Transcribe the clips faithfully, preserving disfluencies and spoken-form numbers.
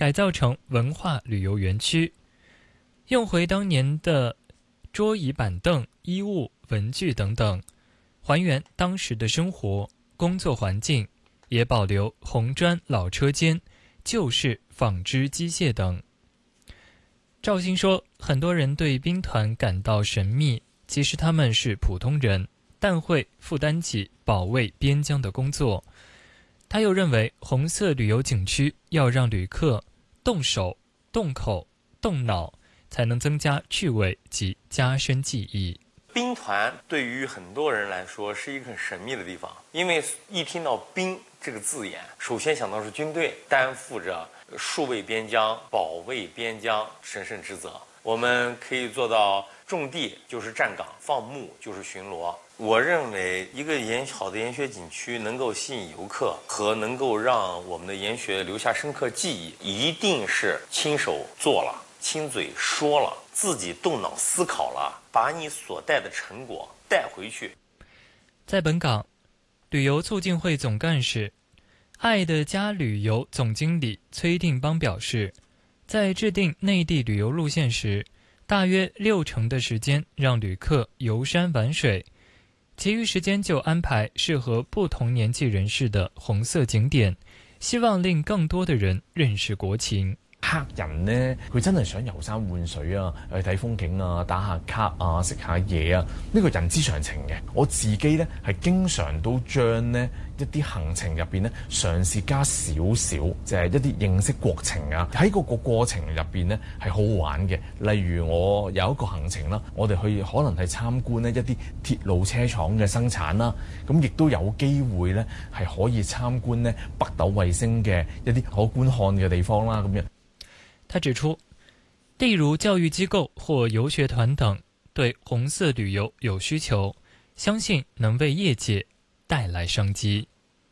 改造成文化旅游园区，用回当年的桌椅板凳、衣物、文具等等，还原当时的生活工作环境，也保留红砖老车间、旧式纺织机械等。赵鑫说，很多人对兵团感到神秘，其实他们是普通人，但会负担起保卫边疆的工作。他又认为，红色旅游景区要让旅客动手、动口、动脑，才能增加趣味及加深记忆。 兵团对于很多人来说是一个很神秘的地方，因为一听到兵这个字眼，首先想到是军队，担负着戍卫边疆、保卫边疆神圣职责。我们可以做到种地就是站岗，放牧就是巡逻。我认为一个研好的研学景区能够吸引游客和能够让我们的研学留下深刻记忆，一定是亲手做了、亲嘴说了、自己动脑思考了，把你所带的成果带回去。 在本港，旅游促进会总干事、爱的家旅游总经理崔定邦表示，在制定内地旅游路线时，大约六成的时间让旅客游山玩水，其余时間就安排適合不同年紀人士的紅色景點，希望令更多的人認識國情。 客人呢，佢真係想遊山玩水啊，去睇風景啊，打下卡啊，食下嘢啊，呢個人之常情嘅。我自己呢，係經常都將呢一啲行程入邊呢，嘗試加少少就係一啲認識國情啊，喺嗰個過程入邊呢，係好玩嘅。例如我有一個行程啦，我哋去可能係參觀呢一啲鐵路車廠嘅生產啦，咁亦都有機會呢，係可以參觀呢北斗衛星嘅一啲可觀看嘅地方啦，咁樣。 他指出，例如教育機構或遊學團等對紅色旅遊有需求，相信能為業界帶來商機。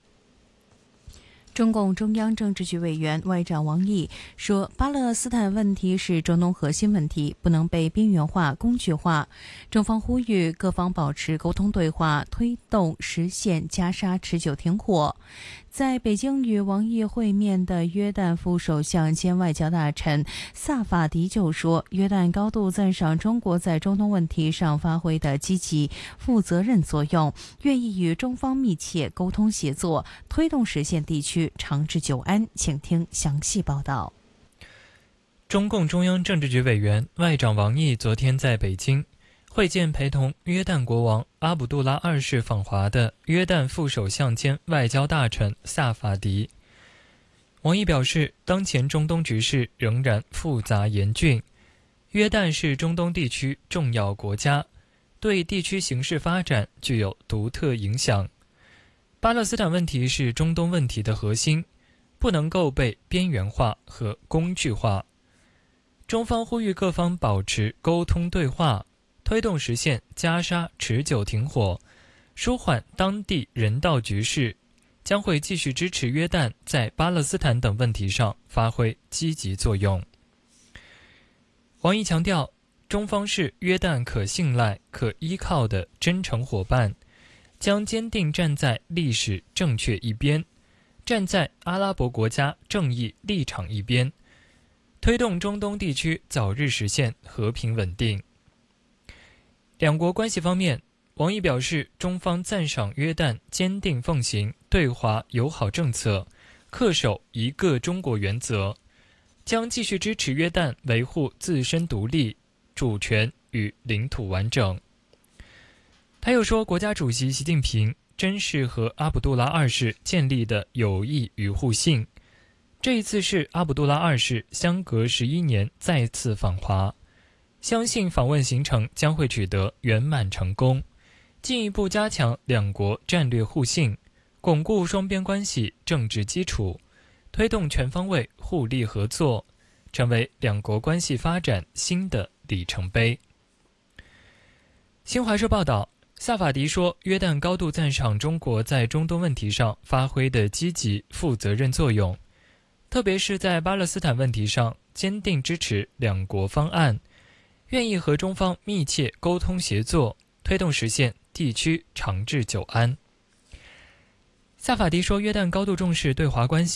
中共中央政治局委员外长王毅说，巴勒斯坦问题是中东核心问题，不能被边缘化、工具化。中方呼吁各方保持沟通对话，推动实现加沙持久停火。在北京与王毅会面的约旦副首相兼外交大臣萨法迪就说，约旦高度赞赏中国在中东问题上发挥的积极、负责任作用，愿意与中方密切沟通协作，推动实现地区长治久安。请听详细报道。 中共中央政治局委员外长王毅昨天在北京会见陪同约旦国王阿卜杜拉二世访华的约旦副首相兼外交大臣萨法迪。王毅表示，当前中东局势仍然复杂严峻，约旦是中东地区重要国家，对地区形势发展具有独特影响。巴勒斯坦问题是中东问题的核心，不能够被边缘化和工具化。中方呼吁各方保持沟通对话，推动实现加沙持久停火，舒缓当地人道局势，将会继续支持约旦在巴勒斯坦等问题上发挥积极作用。王毅强调，中方是约旦可信赖、可依靠的真诚伙伴，将坚定站在历史正确一边，站在阿拉伯国家正义立场一边，推动中东地区早日实现和平稳定。两国关系方面，王毅表示，中方赞赏约旦坚定奉行对华友好政策，恪守一个中国原则，将继续支持约旦维护自身独立、主权与领土完整。他又说，国家主席习近平珍视和阿卜杜拉二世建立的友谊与互信。这一次是阿卜杜拉二世相隔十一年再次访华，相信访问行程将会取得圆满成功，进一步加强两国战略互信，巩固双边关系政治基础，推动全方位互利合作，成为两国关系发展新的里程碑。新华社报道，萨法迪说，约旦高度赞赏中国在中东问题上发挥的积极负责任作用，特别是在巴勒斯坦问题上坚定支持两国方案，愿意和中方密切沟通协作，推动实现地区长治久安。萨法迪说，约旦高度重视对华关系，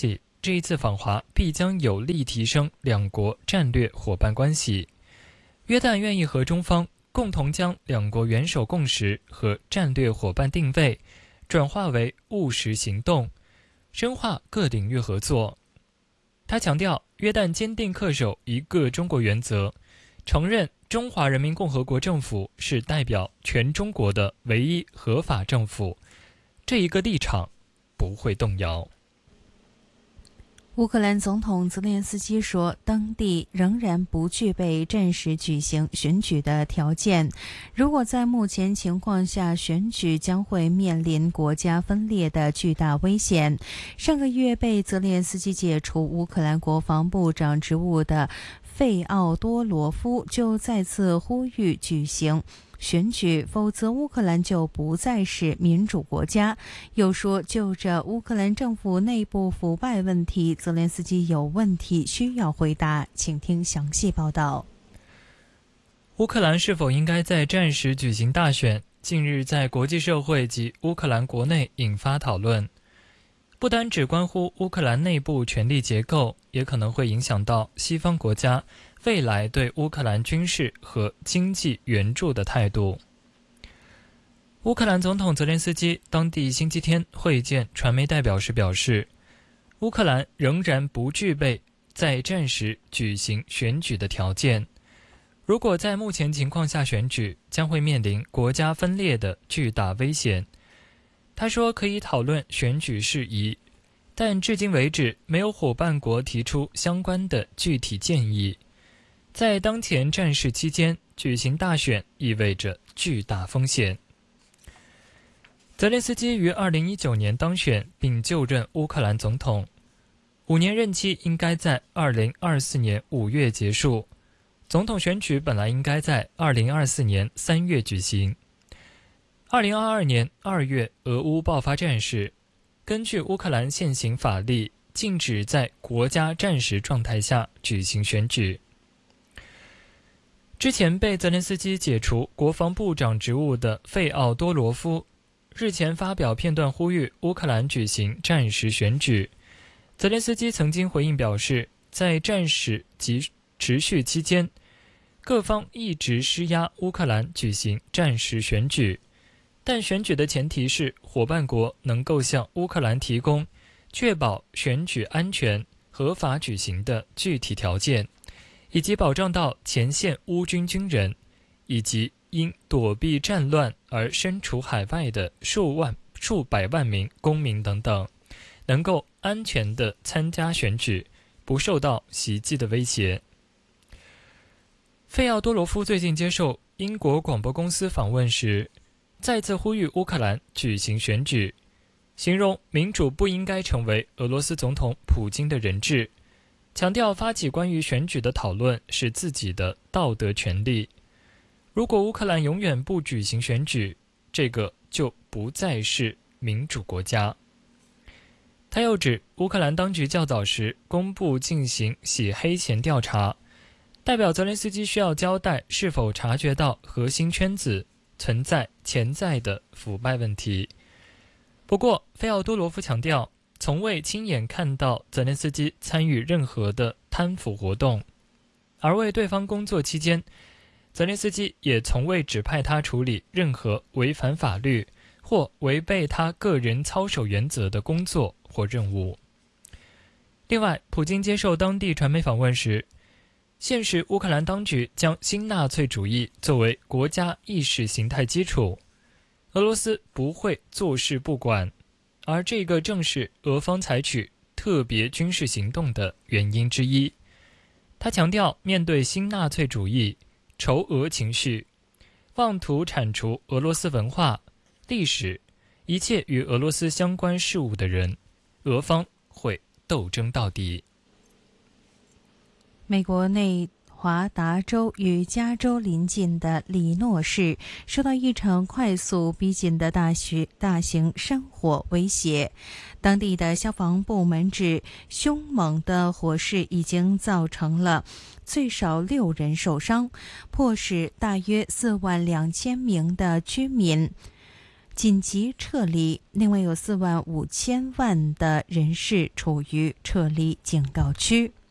这一次访华必将有力提升两国战略伙伴关系。约旦愿意和中方共同将两国元首共识和战略伙伴定位转化为务实行动，深化各领域合作。他强调，约旦坚定恪守一个中国原则，承认中华人民共和国政府是代表全中国的唯一合法政府，这一个立场不会动摇。 乌克兰总统泽连斯基说，当地仍然不具备战时举行选举的条件，如果在目前情况下选举，将会面临国家分裂的巨大危险。上个月被泽连斯基解除乌克兰国防部长职务的费奥多罗夫就再次呼吁举行选举，否则乌克兰就不再是民主国家。又说，就着乌克兰政府内部腐败问题，泽连斯基有问题需要回答，请听详细报道。 乌克兰是否应该在战时举行大选，近日在国际社会及乌克兰国内引发讨论。不单只关乎乌克兰内部权力结构，也可能会影响到西方国家未来对乌克兰军事和经济援助的态度。乌克兰总统泽连斯基当地星期天会见传媒代表时表示，乌克兰仍然不具备在战时举行选举的条件，如果在目前情况下选举，将会面临国家分裂的巨大危险。他说，可以讨论选举事宜，但至今为止没有伙伴国提出相关的具体建议。在当前战事期间举行大选意味着巨大风险。泽连斯基于二零一九年当选并就任乌克兰总统，五年任期应该在二零二四年五月结束，总统选举本来应该在二零二四年三月举行。二零二二年二月俄乌爆发战事，根据乌克兰现行法律，禁止在国家战时状态下举行选举。之前被泽连斯基解除国防部长职务的费奥多罗夫日前发表片段呼吁乌克兰举行战时选举。泽连斯基曾经回应表示，在战时及持续期间，各方一直施压乌克兰举行战时选举，但选举的前提是伙伴国能够向乌克兰提供确保选举安全合法举行的具体条件，以及保障到前线乌军军人以及因躲避战乱而身处海外的数万数百万名公民等等，能够安全地参加选举，不受到袭击的威胁。费奥多罗夫最近接受英国广播公司访问时，再次呼吁乌克兰举行选举，形容民主不应该成为俄罗斯总统普京的人质，强调发起关于选举的讨论是自己的道德权利。如果乌克兰永远不举行选举，这个就不再是民主国家。他又指，乌克兰当局较早时公布进行洗黑钱调查，代表泽连斯基需要交代是否察觉到核心圈子存在潜在的腐败问题。不过，费奥多罗夫强调，从未亲眼看到泽连斯基参与任何的贪腐活动，而为对方工作期间，泽连斯基也从未指派他处理任何违反法律或违背他个人操守原则的工作或任务。另外，普京接受当地传媒访问时，现实乌克兰当局将新纳粹主义作为国家意识形态基础，俄罗斯不会坐视不管，而这个正是俄方采取特别军事行动的原因之一。他强调，面对新纳粹主义、仇俄情绪、妄图铲除俄罗斯文化、历史、一切与俄罗斯相关事务的人，俄方会斗争到底。 美国内华达州与加州邻近的里诺市受到一场快速逼近的大型大型山火威胁，当地的消防部门指，凶猛的火势已经造成了最少六人受伤，迫使大约四万两千名的居民紧急撤离，另外有四万五千万的人士处于撤离警告区。